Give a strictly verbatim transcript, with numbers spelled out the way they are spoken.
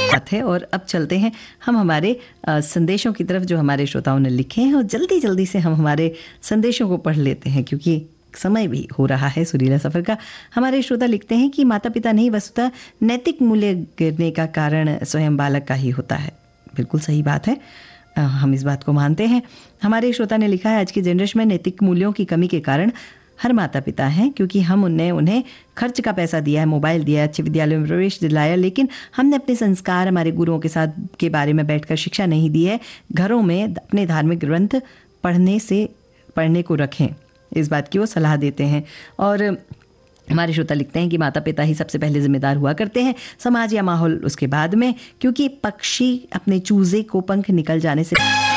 बात है। और अब चलते हैं हम हमारे आ, संदेशों की तरफ जो हमारे श्रोताओं ने लिखे हैं, और जल्दी जल्दी से हम हमारे संदेशों को पढ़ लेते हैं क्योंकि समय भी हो रहा है सुरीला सफ़र का। हमारे श्रोता लिखते हैं कि माता पिता नहीं, वस्तुतः नैतिक मूल्य गिरने का कारण स्वयं बालक का ही होता है। बिल्कुल सही बात है, हम इस बात को मानते हैं। हमारे श्रोता ने लिखा है, आज की जनरेशन में नैतिक मूल्यों की कमी के कारण हर माता पिता हैं, क्योंकि हम उन्हें उन्हें खर्च का पैसा दिया है, मोबाइल दिया है, अच्छे विद्यालय में प्रवेश दिलाया, लेकिन हमने अपने संस्कार हमारे गुरुओं के साथ के बारे में बैठकर शिक्षा नहीं दी है। घरों में अपने धार्मिक ग्रंथ पढ़ने से पढ़ने को रखें, इस बात की वो सलाह देते हैं। और हमारे श्रोता लिखते हैं कि माता पिता ही सबसे पहले जिम्मेदार हुआ करते हैं, समाज या माहौल उसके बाद में, क्योंकि पक्षी अपने चूजे को पंख निकल जाने से